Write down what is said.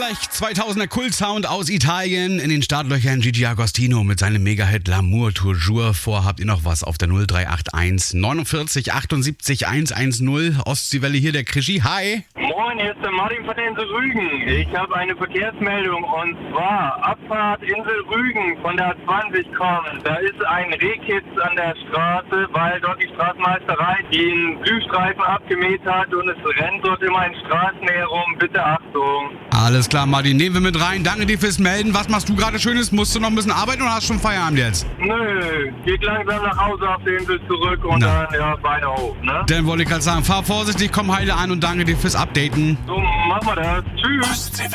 Gleich 2000er Kultsound aus Italien in den Startlöchern Gigi Agostino mit seinem Mega-Hit L'amour toujours. Habt ihr noch was auf der 0381 49 78 110 Ostseewelle hier, der Krischi. Hi! Moin, hier ist der Martin von Insel Rügen. Ich habe eine Verkehrsmeldung und zwar Abfahrt Insel Rügen von der A20 kommt. Da ist ein Rehkitz an der Straße, weil dort die Straßenmeisterei den Blühstreifen abgemäht hat und es rennt dort immer in Straßen herum. Bitte Achtung. Alles klar, Martin, nehmen wir mit rein. Danke dir fürs Melden. Was machst du gerade Schönes? Musst du noch ein bisschen arbeiten oder hast du schon Feierabend jetzt? Nö, geht langsam nach Hause auf die Insel zurück und dann, Beine hoch, ne? Dann wollte ich gerade sagen, fahr vorsichtig, komm heile an und danke dir fürs Updaten. So machen wir das. Tschüss.